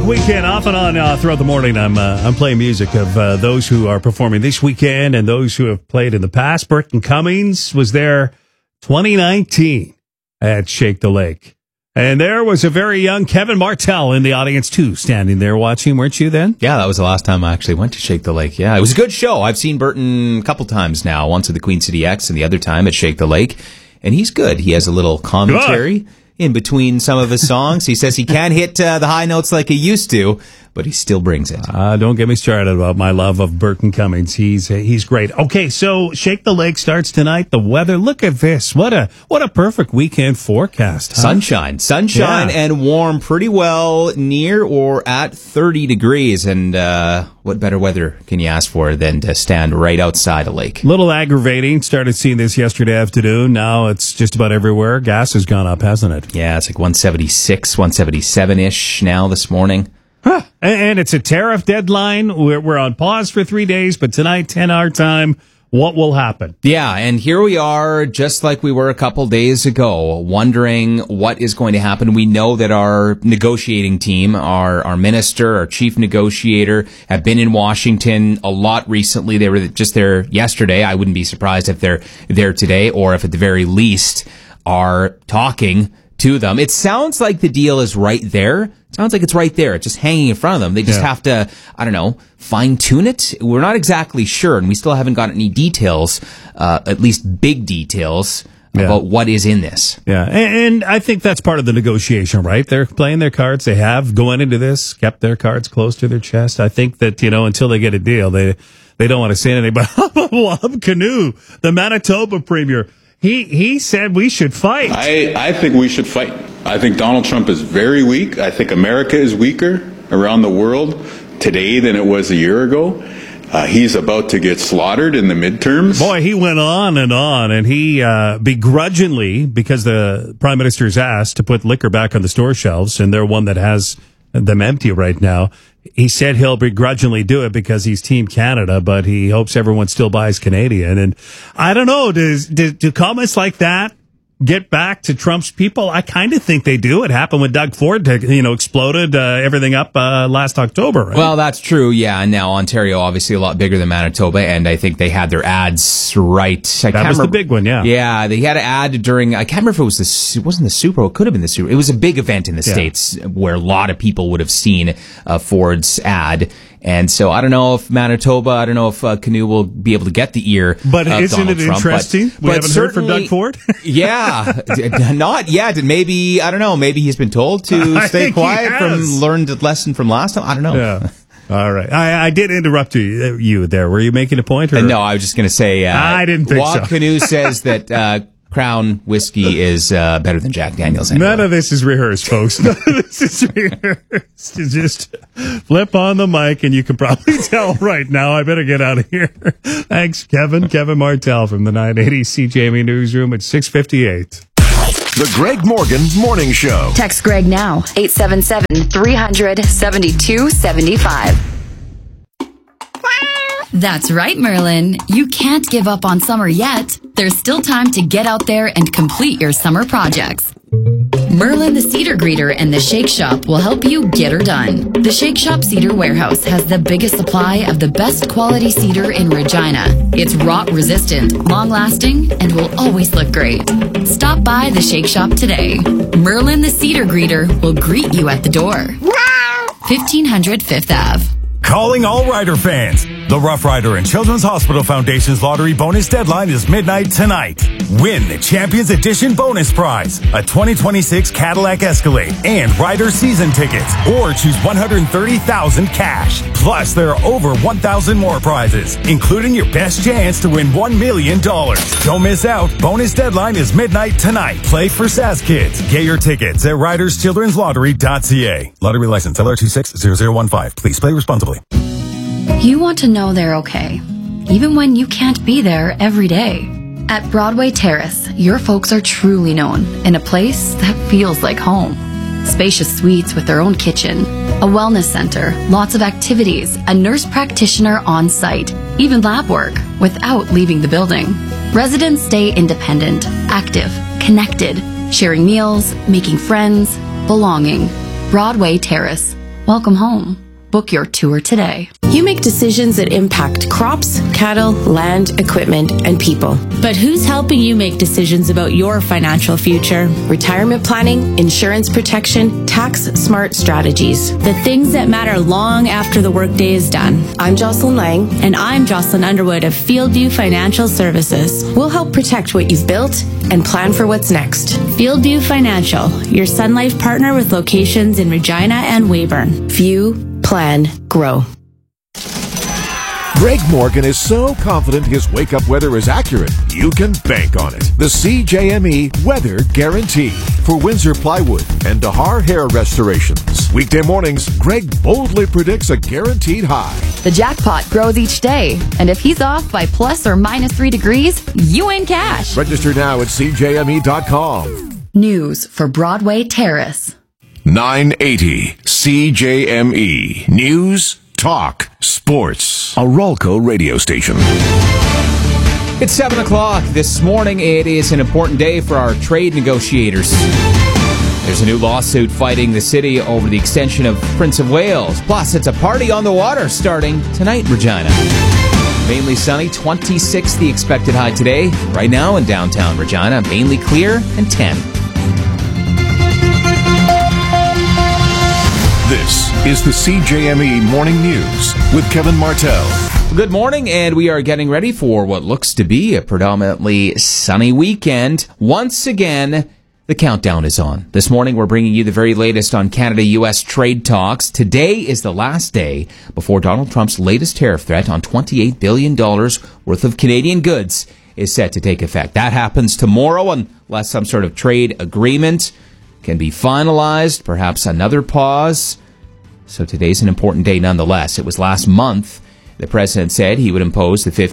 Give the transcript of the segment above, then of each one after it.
big weekend off and on throughout the morning. I'm playing music of those who are performing this weekend and those who have played in the past. Burton Cummings was there 2019 at Shake the Lake. And there was a very young Kevin Martell in the audience, too, standing there watching, weren't you then? Yeah, that was the last time I actually went to Shake the Lake. Yeah, it was a good show. I've seen Burton a couple times now, once at the Queen City X and the other time at Shake the Lake. And he's good. He has a little commentary in between some of his songs. He says he can't hit the high notes like he used to, but he still brings it. Don't get me started about my love of Burton Cummings. He's great. Okay, so Shake the Lake starts tonight. The weather, look at this. What a perfect weekend forecast. Huh? Sunshine and warm, pretty well near or at 30 degrees. And what better weather can you ask for than to stand right outside a lake? Little aggravating. Started seeing this yesterday afternoon. Now it's just about everywhere. Gas has gone up, hasn't it? Yeah, it's like 176, 177-ish now this morning. Huh. And it's a tariff deadline. We're on pause for 3 days, but tonight, 10 our time, what will happen? Yeah, and here we are, just like we were a couple days ago, wondering what is going to happen. We know that our negotiating team, our minister, our chief negotiator, have been in Washington a lot recently. They were just there yesterday. I wouldn't be surprised if they're there today, or if at the very least are talking to them. It sounds like the deal is right there. It sounds like it's right there. It's just hanging in front of them. They just have to, fine tune it. We're not exactly sure, and we still haven't got any details, at least big details, about what is in this. Yeah, and I think that's part of the negotiation, right? They're playing their cards. They have, going into this, kept their cards close to their chest. I think that, until they get a deal, they don't want to say anything. But Bob Canoe, the Manitoba premier, He said we should fight. I think we should fight. I think Donald Trump is very weak. I think America is weaker around the world today than it was a year ago. He's about to get slaughtered in the midterms. Boy, he went on, and he begrudgingly, because the Prime Minister's asked to put liquor back on the store shelves, and they're one that has them empty right now. He said he'll begrudgingly do it because he's Team Canada, but he hopes everyone still buys Canadian. And I don't know, do comments like that get back to Trump's people? I kind of think they do. It happened when Doug Ford, exploded everything up last October, right? Well, that's true, yeah. And now Ontario, obviously a lot bigger than Manitoba, and I think they had their ads right. That was the big one, yeah. Yeah, they had an ad during, I can't remember if it wasn't the Super Bowl, it could have been the Super Bowl. It was a big event in the States where a lot of people would have seen Ford's ad. And so I don't know if Canoe will be able to get the ear but of isn't Donald it Trump. Interesting? We haven't heard from Doug Ford? Yeah, not yet. Maybe, I don't know, maybe he's been told to stay quiet learned a lesson from last time. I don't know. Yeah. All right. I did interrupt you there. Were you making a point? Or? No, I was just going to say, I didn't think so. Canoe says that Crown whiskey is better than Jack Daniels. Anyway. None of this is rehearsed, folks. None of this is rehearsed. You just flip on the mic, and you can probably tell right now. I better get out of here. Thanks, Kevin. Kevin Martell from the 980 CJME Newsroom at 6:58. The Greg Morgan Morning Show. Text Greg now, 877-300-7275. That's right, Merlin. You can't give up on summer yet. There's still time to get out there and complete your summer projects. Merlin the Cedar Greeter and the Shake Shop will help you get her done. The Shake Shop Cedar Warehouse has the biggest supply of the best quality cedar in Regina. It's rot resistant, long lasting, and will always look great. Stop by the Shake Shop today. Merlin the Cedar Greeter will greet you at the door. 1500 Fifth Ave. Calling all Rider fans. The Rough Rider and Children's Hospital Foundation's lottery bonus deadline is midnight tonight. Win the Champions Edition bonus prize, a 2026 Cadillac Escalade and Rider season tickets, or choose $130,000 cash. Plus, there are over 1,000 more prizes, including your best chance to win $1 million. Don't miss out. Bonus deadline is midnight tonight. Play for SAS Kids. Get your tickets at riderschildrenslottery.ca. Lottery license LR260015. Please play responsibly. You want to know they're okay, even when you can't be there every day. At Broadway Terrace, your folks are truly known in a place that feels like home. Spacious suites with their own kitchen, a wellness center, lots of activities, a nurse practitioner on site, even lab work without leaving the building. Residents stay independent, active, connected, sharing meals, making friends, belonging. Broadway Terrace, welcome home. Book your tour today. You make decisions that impact crops, cattle, land, equipment, and people. But who's helping you make decisions about your financial future? Retirement planning, insurance protection, tax-smart strategies. The things that matter long after the workday is done. I'm Jocelyn Lang. And I'm Jocelyn Underwood of Fieldview Financial Services. We'll help protect what you've built and plan for what's next. Fieldview Financial, your Sun Life partner with locations in Regina and Weyburn. View, plan, grow. Greg Morgan is so confident his wake-up weather is accurate, you can bank on it. The CJME Weather Guarantee for Windsor Plywood and Dahar Hair Restorations. Weekday mornings, Greg boldly predicts a guaranteed high. The jackpot grows each day, and if he's off by plus or minus 3 degrees, you win cash. Register now at CJME.com. News for Broadway Terrace. 980 CJME News, Talk, Sports. A Rolco radio station. It's 7 o'clock. This morning, it is an important day for our trade negotiators. There's a new lawsuit fighting the city over the extension of Prince of Wales. Plus, it's a party on the water starting tonight, Regina. Mainly sunny, 26 the expected high today. Right now in downtown Regina, mainly clear and 10. This is the CJME Morning News with Kevin Martell. Good morning, and we are getting ready for what looks to be a predominantly sunny weekend. Once again, the countdown is on. This morning, we're bringing you the very latest on Canada-U.S. trade talks. Today is the last day before Donald Trump's latest tariff threat on $28 billion worth of Canadian goods is set to take effect. That happens tomorrow unless some sort of trade agreement can be finalized, perhaps another pause. So today's an important day nonetheless. It was last month the president said he would impose the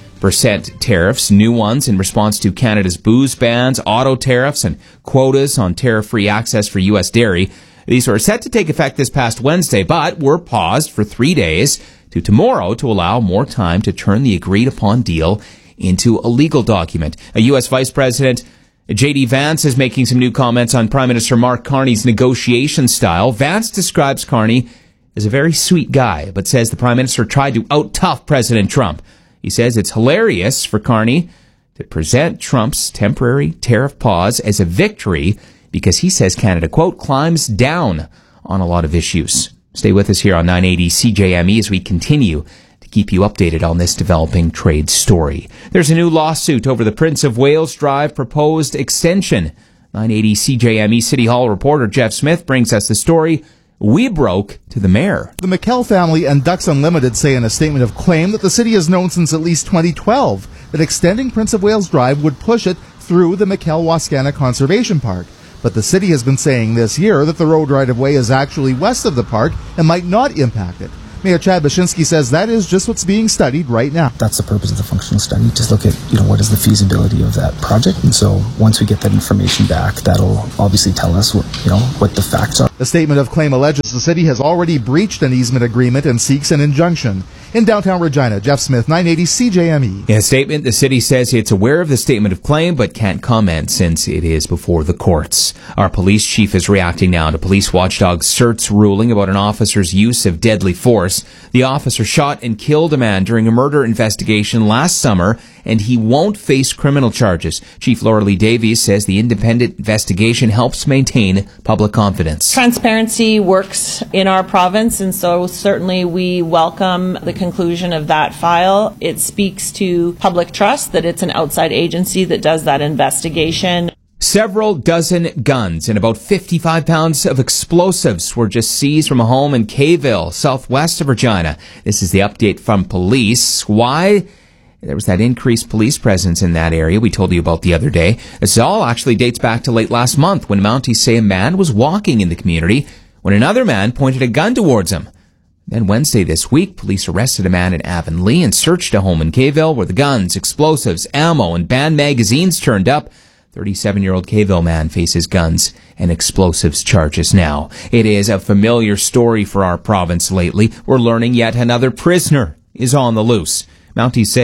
50% tariffs, new ones in response to Canada's booze bans, auto tariffs, and quotas on tariff-free access for U.S. dairy. These were set to take effect this past Wednesday, but were paused for 3 days to tomorrow to allow more time to turn the agreed-upon deal into a legal document. A U.S. Vice President J.D. Vance is making some new comments on Prime Minister Mark Carney's negotiation style. Vance describes Carney as a very sweet guy, but says the Prime Minister tried to out-tough President Trump. He says it's hilarious for Carney to present Trump's temporary tariff pause as a victory because he says Canada, quote, climbs down on a lot of issues. Stay with us here on 980 CJME as we continue to keep you updated on this developing trade story. There's a new lawsuit over the Prince of Wales Drive proposed extension. 980 CJME City Hall reporter Jeff Smith brings us the story we broke to the mayor. The McKell family and Ducks Unlimited say in a statement of claim that the city has known since at least 2012 that extending Prince of Wales Drive would push it through the McKell-Wascana Conservation Park. But the city has been saying this year that the road right-of-way is actually west of the park and might not impact it. Mayor Chad Baczynski says that is just what's being studied right now. That's the purpose of the functional study, to look at, what is the feasibility of that project. And so once we get that information back, that'll obviously tell us what the facts are. The statement of claim alleges the city has already breached an easement agreement and seeks an injunction. In downtown Regina, Jeff Smith, 980 CJME. In a statement, the city says it's aware of the statement of claim but can't comment since it is before the courts. Our police chief is reacting now to police watchdog CERT's ruling about an officer's use of deadly force. The officer shot and killed a man during a murder investigation last summer, and he won't face criminal charges. Chief Laura Lee Davies says the independent investigation helps maintain public confidence. Transparency works in our province, and so certainly we welcome the conclusion of that file. It speaks to public trust that it's an outside agency that does that investigation. Several dozen guns and about 55 pounds of explosives were just seized from a home in Kayville, southwest of Regina. This is the update from police. Why? There was that increased police presence in that area we told you about the other day. This all actually dates back to late last month when Mounties say a man was walking in the community when another man pointed a gun towards him. Then Wednesday this week, police arrested a man in Avonlea and searched a home in Kayville where the guns, explosives, ammo, and banned magazines turned up. 37-year-old Kayville man faces guns and explosives charges now. It is a familiar story for our province lately. We're learning yet another prisoner is on the loose. Mounties say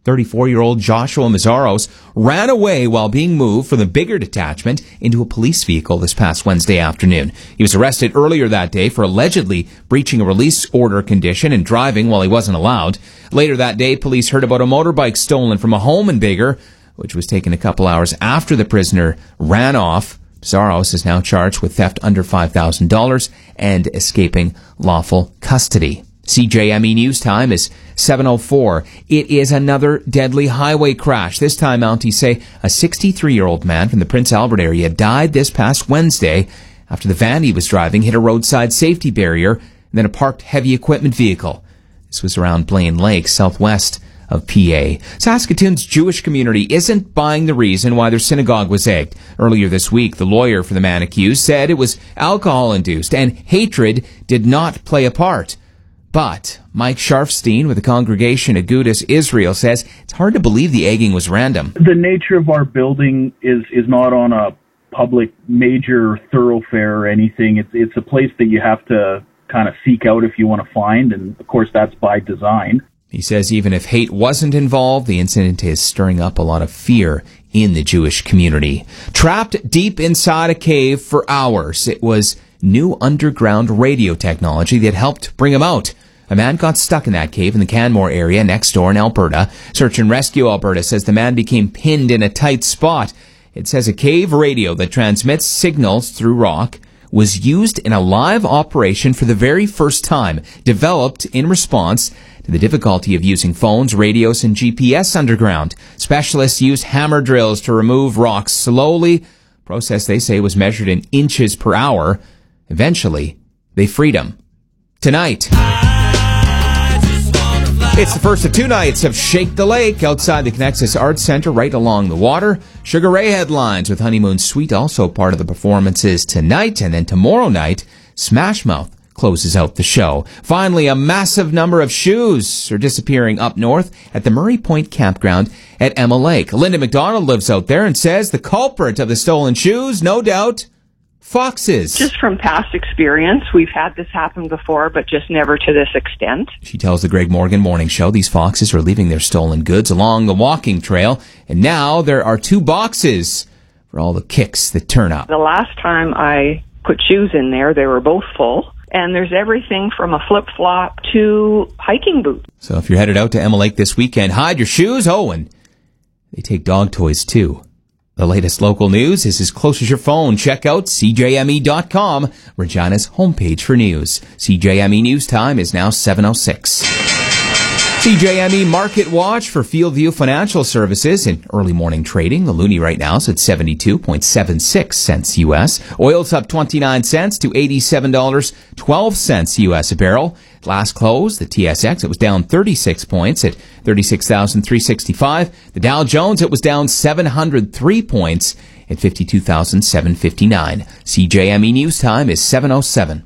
34-year-old Joshua Mazzaros ran away while being moved from the bigger detachment into a police vehicle this past Wednesday afternoon. He was arrested earlier that day for allegedly breaching a release order condition and driving while he wasn't allowed. Later that day, police heard about a motorbike stolen from a home in Biggar, which was taken a couple hours after the prisoner ran off. Mazzaros is now charged with theft under $5,000 and escaping lawful custody. CJME News Time is 7:04. It is another deadly highway crash. This time, Mounties say a 63-year-old man from the Prince Albert area died this past Wednesday after the van he was driving hit a roadside safety barrier and then a parked heavy equipment vehicle. This was around Blaine Lake, southwest of PA. Saskatoon's Jewish community isn't buying the reason why their synagogue was egged. Earlier this week, the lawyer for the man accused said it was alcohol-induced and hatred did not play a part. But Mike Sharfstein with the congregation Agudas Israel says it's hard to believe the egging was random. The nature of our building is not on a public major thoroughfare or anything. It's a place that you have to kind of seek out if you want to find, and of course that's by design. He says even if hate wasn't involved, the incident is stirring up a lot of fear in the Jewish community. Trapped deep inside a cave for hours, it was new underground radio technology that helped bring him out. A man got stuck in that cave in the Canmore area next door in Alberta. Search and Rescue Alberta says the man became pinned in a tight spot. It says a cave radio that transmits signals through rock was used in a live operation for the very first time, developed in response to the difficulty of using phones, radios, and GPS underground. Specialists use hammer drills to remove rocks slowly. Process, they say, was measured in inches per hour. Eventually, they freed him. Tonight, it's the first of two nights of Shake the Lake outside the Connexus Arts Centre right along the water. Sugar Ray headlines with Honeymoon Suite also part of the performances tonight. And then tomorrow night, Smash Mouth closes out the show. Finally, a massive number of shoes are disappearing up north at the Murray Point Campground at Emma Lake. Linda McDonald lives out there and says the culprit of the stolen shoes, no doubt, foxes. Just from past experience, we've had this happen before, but just never to this extent. She tells the Greg Morgan Morning Show these foxes are leaving their stolen goods along the walking trail, and now there are 2 boxes for all the kicks that turn up. The last time I put shoes in there, they were both full, and there's everything from a flip-flop to hiking boots. So if you're headed out to Emma Lake this weekend, hide your shoes. Oh, and they take dog toys too. The latest local news is as close as your phone. Check out CJME.com, Regina's homepage for news. CJME News Time is now 7:06. CJME Market Watch for Fieldview Financial Services in early morning trading. The loonie right now is at 72.76 cents U.S. Oil's up 29 cents to $87.12 U.S. a barrel. Last close, the TSX, it was down 36 points at 36,365. The Dow Jones, it was down 703 points at 52,759. CJME News Time is 7:07.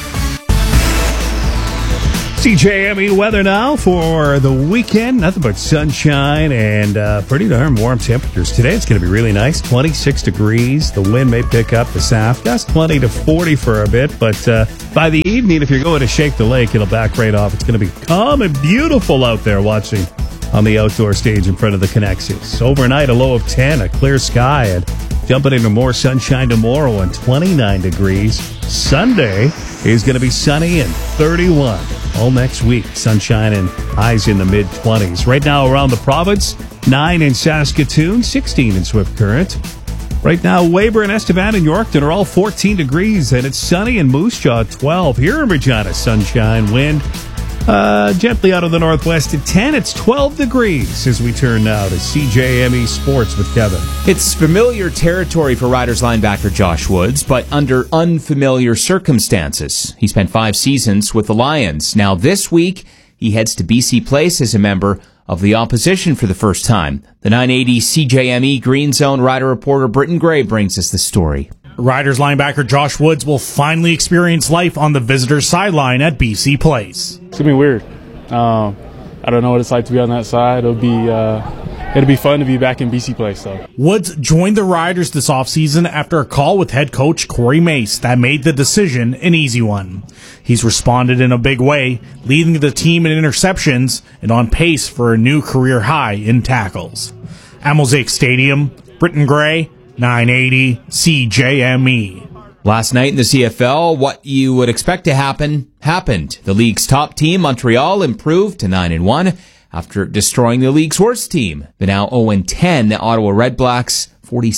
CJME weather now for the weekend. Nothing but sunshine and pretty darn warm temperatures. Today it's going to be really nice, 26 degrees. The wind may pick up this afternoon. That's 20 to 40 for a bit, but by the evening, if you're going to Shake the Lake, it'll back right off. It's going to be calm and beautiful out there watching on the outdoor stage in front of the Connexus. Overnight, a low of 10, a clear sky, and jumping into more sunshine tomorrow and 29 degrees. Sunday is going to be sunny and 31. All next week, sunshine and highs in the mid-20s. Right now around the province, 9 in Saskatoon, 16 in Swift Current. Right now, Weyburn, Estevan, and Yorkton are all 14 degrees, and it's sunny in Moose Jaw, 12. Here in Regina, sunshine, wind gently out of the northwest at 10. It's 12 degrees as we turn now to CJME Sports with Kevin. It's familiar territory for Riders linebacker Josh Woods, but under unfamiliar circumstances. He spent 5 seasons with the Lions. Now this week, he heads to BC Place as a member of the opposition for the first time. The 980 CJME Green Zone Rider reporter Britton Gray brings us the story. Riders linebacker Josh Woods will finally experience life on the visitors' sideline at BC Place. It's going to be weird. I don't know what it's like to be on that side. It'll be it'll be fun to be back in BC play. So Woods joined the Riders this offseason after a call with head coach Corey Mace that made the decision an easy one. He's responded in a big way, leading the team in interceptions and on pace for a new career high in tackles. At Mosaic Stadium, Britton Gray, 980 CJME. Last night in the CFL, what you would expect to happen, happened. The league's top team, Montreal, improved to 9-1 after destroying the league's worst team. The now 0-10 Ottawa Redblacks,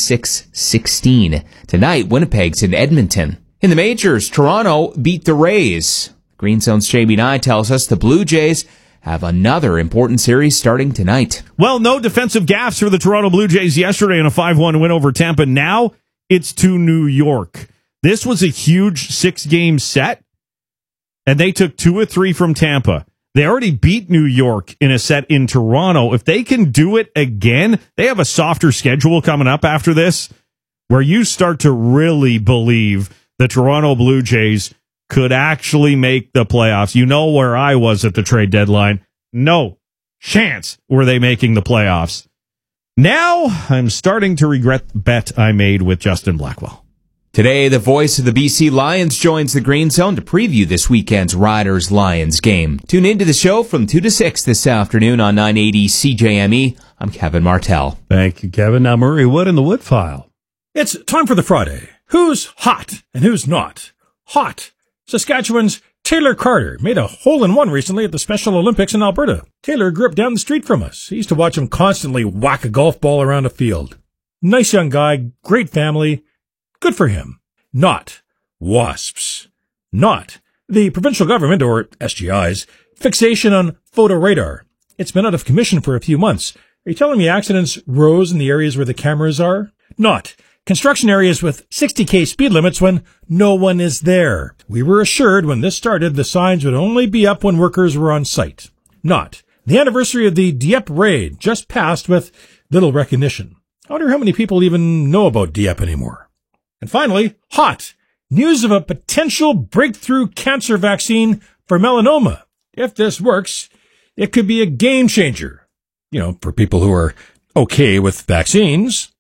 46-16. Tonight, Winnipeg's in Edmonton. In the majors, Toronto beat the Rays. Green Zone's Jamie Nye tells us the Blue Jays have another important series starting tonight. Well, no defensive gaffes for the Toronto Blue Jays yesterday in a 5-1 win over Tampa. Now it's to New York. This was a huge 6-game set, and they took 2 or 3 from Tampa. They already beat New York in a set in Toronto. If they can do it again, they have a softer schedule coming up after this, where you start to really believe the Toronto Blue Jays could actually make the playoffs. You know where I was at the trade deadline. No chance were they making the playoffs. Now I'm starting to regret the bet I made with Justin Blackwell. Today, the voice of the BC Lions joins the Green Zone to preview this weekend's Riders-Lions game. Tune into the show from 2 to 6 this afternoon on 980 CJME. I'm Kevin Martell. Thank you, Kevin. Now, Murray Wood in the Wood File. It's time for the Friday. Who's hot and who's not? Hot. Saskatchewan's Taylor Carter made a hole-in-one recently at the Special Olympics in Alberta. Taylor grew up down the street from us. He used to watch him constantly whack a golf ball around a field. Nice young guy, great family. Good for him. Not WASPs. Not the provincial government, or SGI's, fixation on photo radar. It's been out of commission for a few months. Are you telling me accidents rose in the areas where the cameras are? Not construction areas with 60k speed limits when no one is there. We were assured when this started the signs would only be up when workers were on site. Not the anniversary of the Dieppe raid just passed with little recognition. I wonder how many people even know about Dieppe anymore. And finally, hot. News of a potential breakthrough cancer vaccine for melanoma. If this works, it could be a game changer. You know, for people who are okay with vaccines.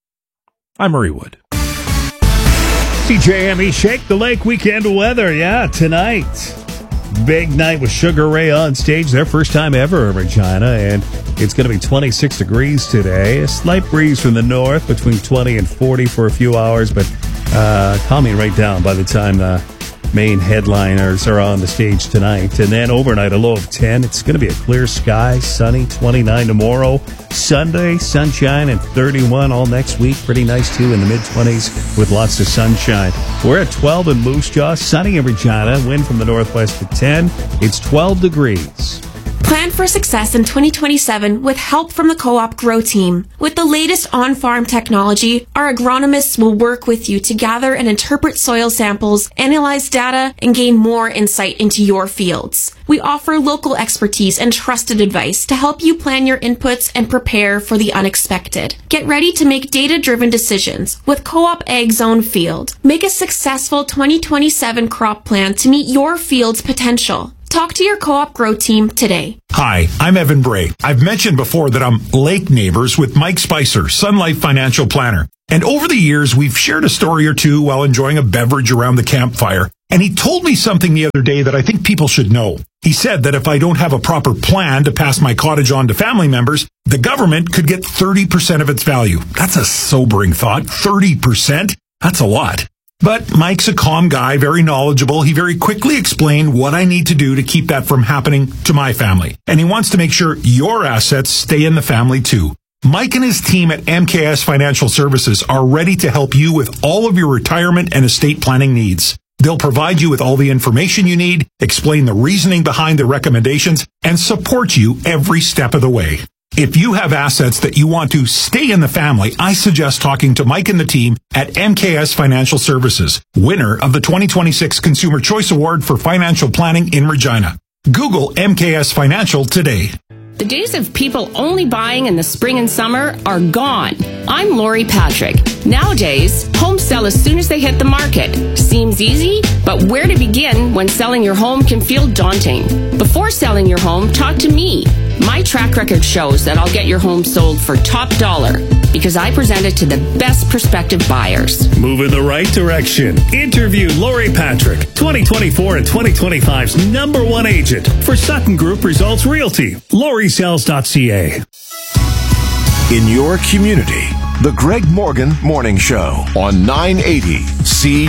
I'm Murray Wood. CJME Shake the Lake weekend weather. Yeah, tonight. Big night with Sugar Ray on stage. Their first time ever in Regina. And it's going to be 26 degrees today. A slight breeze from the north between 20 and 40 for a few hours. But calming right down by the time the main headliners are on the stage tonight. And then overnight, a low of 10. It's going to be a clear sky, sunny, 29 tomorrow. Sunday, sunshine and 31 all next week. Pretty nice, too, in the mid-20s with lots of sunshine. We're at 12 in Moose Jaw, sunny in Regina, wind from the northwest at 10. It's 12 degrees. Plan for success in 2027 with help from the Co-op Grow team. With the latest on-farm technology, our agronomists will work with you to gather and interpret soil samples, analyze data, and gain more insight into your fields. We offer local expertise and trusted advice to help you plan your inputs and prepare for the unexpected. Get ready to make data-driven decisions with Co-op Ag Zone Field. Make a successful 2027 crop plan to meet your field's potential. Talk to your Co-op Grow team today. Hi, I'm Evan Bray. I've mentioned before that I'm lake neighbors with Mike Spicer, Sun Life Financial Planner. And over the years, we've shared a story or two while enjoying a beverage around the campfire. And he told me something the other day that I think people should know. He said that if I don't have a proper plan to pass my cottage on to family members, the government could get 30% of its value. That's a sobering thought. 30%? That's a lot. But Mike's a calm guy, very knowledgeable. He very quickly explained what I need to do to keep that from happening to my family. And he wants to make sure your assets stay in the family too. Mike and his team at MKS Financial Services are ready to help you with all of your retirement and estate planning needs. They'll provide you with all the information you need, explain the reasoning behind the recommendations, and support you every step of the way. If you have assets that you want to stay in the family, I suggest talking to Mike and the team at MKS Financial Services, winner of the 2026 Consumer Choice Award for Financial Planning in Regina. Google MKS Financial today. The days of people only buying in the spring and summer are gone. I'm Lori Patrick. Nowadays, homes sell as soon as they hit the market. Seems easy, but where to begin when selling your home can feel daunting? Before selling your home, talk to me. My track record shows that I'll get your home sold for top dollar because I present it to the best prospective buyers. Move in the right direction. Interview Lori Patrick, 2024 and 2025's #1 agent for Sutton Group Results Realty. LoriSells.ca. In your community, the Greg Morgan Morning Show on 980 C.